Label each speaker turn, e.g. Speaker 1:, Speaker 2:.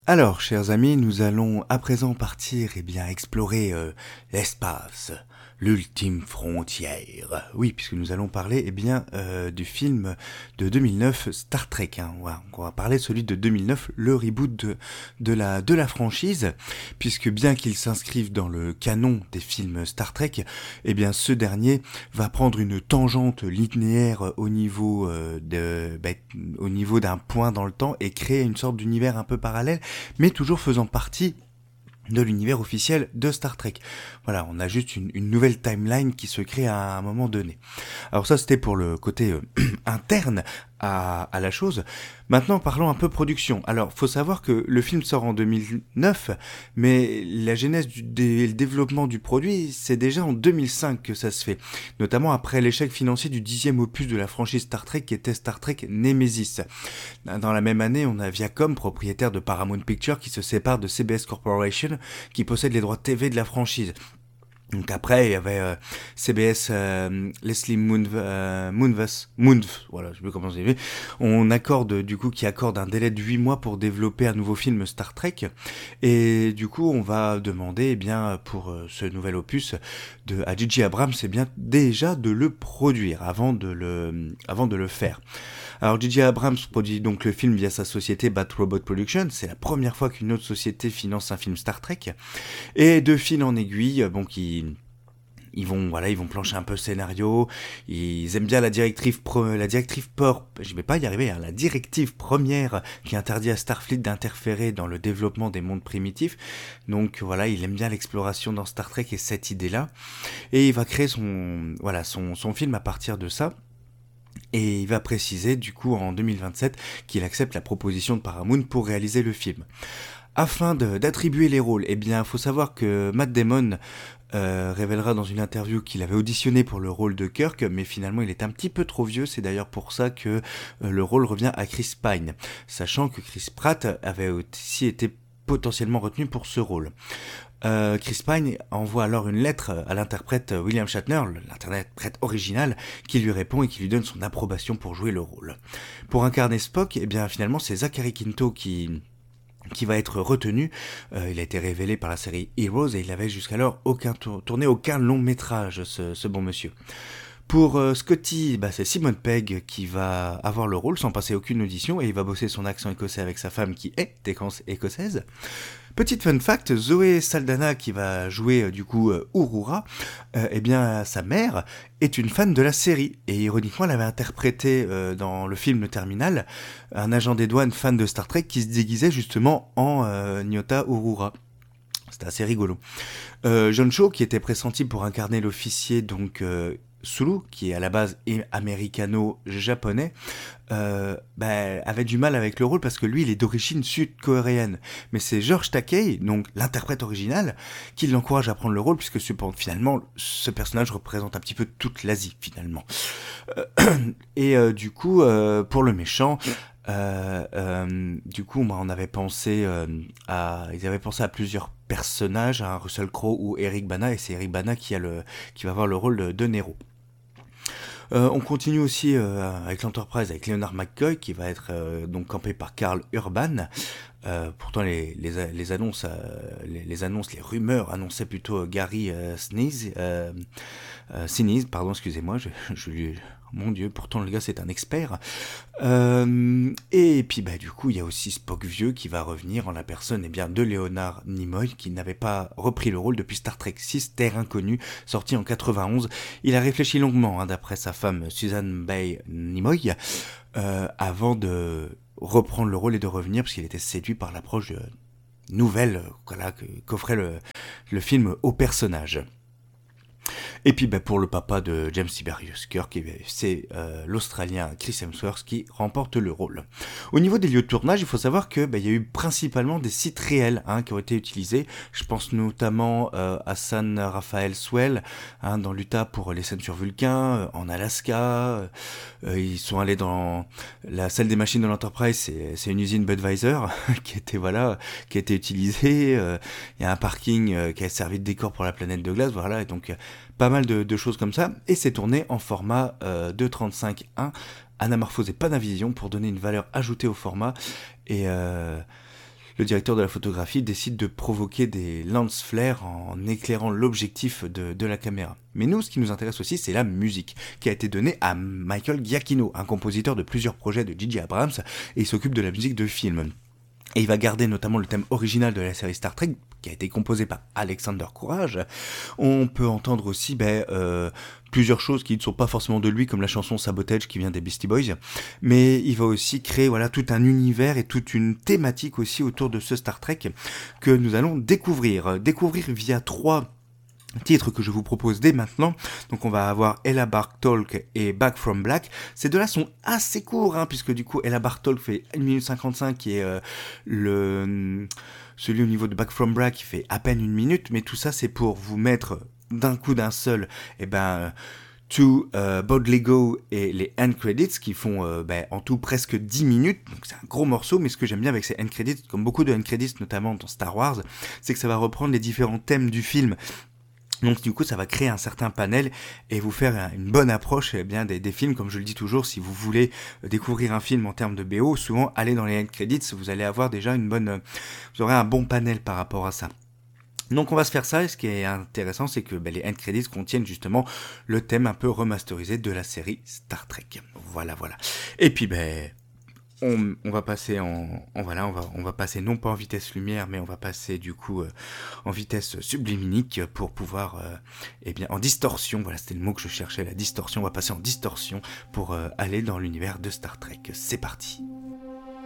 Speaker 1: Alors, chers amis, nous allons à présent partir explorer l'espace, l'ultime frontière. Oui, puisque nous allons parler du film de 2009 Star Trek. On va parler de celui de 2009, le reboot de la franchise, puisque bien qu'il s'inscrive dans le canon des films Star Trek, ce dernier va prendre une tangente linéaire au niveau d'un point dans le temps et créer une sorte d'univers un peu parallèle mais toujours faisant partie de l'univers officiel de Star Trek. Voilà, on a juste une nouvelle timeline qui se crée à un moment donné. Alors ça, c'était pour le côté interne à la chose. Maintenant, parlons un peu production. Alors, faut savoir que le film sort en 2009, mais la genèse le développement du produit, c'est déjà en 2005 que ça se fait. Notamment après l'échec financier du 10e opus de la franchise Star Trek qui était Star Trek Nemesis. Dans la même année, on a Viacom, propriétaire de Paramount Pictures, qui se sépare de CBS Corporation, qui possède les droits TV de la franchise. Donc après, il y avait CBS, Leslie Moonves, voilà, je sais plus comment c'est fait. Qui accorde un délai de 8 mois pour développer un nouveau film Star Trek. Et du coup, on va demander, pour ce nouvel opus, à J.J. Abrams, déjà de le produire avant de le faire. Alors J.J. Abrams produit donc le film via sa société Bat Robot Productions. C'est la première fois qu'une autre société finance un film Star Trek. Et de fil en aiguille, ils vont plancher un peu le scénario. Ils aiment bien la directive première qui interdit à Starfleet d'interférer dans le développement des mondes primitifs. Donc voilà, il aime bien l'exploration dans Star Trek et cette idée-là. Et il va créer son film à partir de ça. Et il va préciser du coup en 2027 qu'il accepte la proposition de Paramount pour réaliser le film. Afin d'attribuer les rôles, faut savoir que Matt Damon révélera dans une interview qu'il avait auditionné pour le rôle de Kirk, mais finalement il est un petit peu trop vieux, c'est d'ailleurs pour ça que le rôle revient à Chris Pine, sachant que Chris Pratt avait aussi été potentiellement retenu pour ce rôle. Chris Pine envoie alors une lettre à l'interprète William Shatner, l'interprète original, qui lui répond et qui lui donne son approbation pour jouer le rôle. Pour incarner Spock, finalement c'est Zachary Quinto qui va être retenu. Il a été révélé par la série Heroes et il avait jusqu'alors tourné aucun long métrage, ce bon monsieur. Pour Scotty, c'est Simone Pegg qui va avoir le rôle sans passer aucune audition et il va bosser son accent écossais avec sa femme qui est écossaise. Petite fun fact, Zoé Saldana qui va jouer Uhura, sa mère est une fan de la série et ironiquement elle avait interprété dans le film Le Terminal un agent des douanes fan de Star Trek qui se déguisait justement en Nyota Uhura. C'était assez rigolo. John Cho qui était pressenti pour incarner l'officier Sulu, qui est à la base américano-japonais, avait du mal avec le rôle parce que lui, il est d'origine sud-coréenne. Mais c'est George Takei, donc l'interprète original, qui l'encourage à prendre le rôle puisque finalement, ce personnage représente un petit peu toute l'Asie, finalement. Pour le méchant, on avait pensé ils avaient pensé à plusieurs personnages, à Russell Crowe ou Eric Bana, et c'est Eric Bana qui va avoir le rôle de Nero. On continue aussi avec l'Enterprise, avec Leonard McCoy, qui va être campé par Karl Urban. Pourtant, les annonces, les rumeurs annonçaient plutôt Gary Sinise, excusez-moi, mon Dieu, pourtant le gars c'est un expert. Et puis il y a aussi Spock vieux qui va revenir en la personne de Leonard Nimoy qui n'avait pas repris le rôle depuis Star Trek 6 Terre Inconnue, sorti en 91. Il a réfléchi longuement, d'après sa femme Suzanne Bay Nimoy, avant de reprendre le rôle et de revenir parce qu'il était séduit par l'approche nouvelle qu'offrait le film au personnage. Et puis pour le papa de James Tiberius Kirk, c'est l'Australien Chris Hemsworth qui remporte le rôle. Au niveau des lieux de tournage, il faut savoir que il y a eu principalement des sites réels qui ont été utilisés. Je pense notamment à San Rafael Swell dans l'Utah pour les scènes sur Vulcain, en Alaska. Ils sont allés dans la salle des machines de l'Enterprise, c'est une usine Budweiser qui a été utilisée. Il y a un parking qui a servi de décor pour la planète de glace, voilà, et donc pas mal de choses comme ça, et c'est tourné en format 2.35.1 anamorphose et Panavision pour donner une valeur ajoutée au format, et le directeur de la photographie décide de provoquer des lens flares en éclairant l'objectif de la caméra. Mais nous, ce qui nous intéresse aussi, c'est la musique, qui a été donnée à Michael Giacchino, un compositeur de plusieurs projets de J.J. Abrams, et il s'occupe de la musique de films. Et il va garder notamment le thème original de la série Star Trek, qui a été composé par Alexander Courage. On peut entendre aussi plusieurs choses qui ne sont pas forcément de lui, comme la chanson Sabotage qui vient des Beastie Boys. Mais il va aussi créer tout un univers et toute une thématique aussi autour de ce Star Trek que nous allons découvrir. Découvrir via 3 titres que je vous propose dès maintenant. Donc on va avoir Ella Bartok et Back from Black. Ces deux-là sont assez courts, puisque du coup Ella Bartok fait 1 minute 55 et celui au niveau de Back from Black qui fait à peine 1 minute, mais tout ça c'est pour vous mettre d'un coup d'un seul To Boldly Go et les end credits qui font en tout presque 10 minutes, donc c'est un gros morceau. Mais ce que j'aime bien avec ces end credits, comme beaucoup de end credits notamment dans Star Wars, c'est que ça va reprendre les différents thèmes du film. Donc du coup ça va créer un certain panel et vous faire une bonne approche des films. Comme je le dis toujours, si vous voulez découvrir un film en termes de BO, souvent allez dans les end credits, vous allez avoir déjà vous aurez un bon panel par rapport à ça. Donc on va se faire ça, et ce qui est intéressant c'est que les end credits contiennent justement le thème un peu remasterisé de la série Star Trek. Voilà. Et puis on va passer on va passer non pas en vitesse lumière, mais on va passer du coup en vitesse subluminique pour pouvoir en distorsion. Voilà, c'était le mot que je cherchais, la distorsion. On va passer en distorsion pour aller dans l'univers de Star Trek. C'est parti.